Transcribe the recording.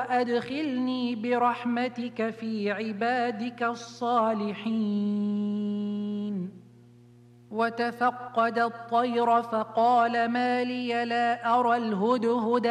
وأدخلني برحمتك في عبادك الصالحين. وتفقد الطير فقال ما لي لا أرى الهدهد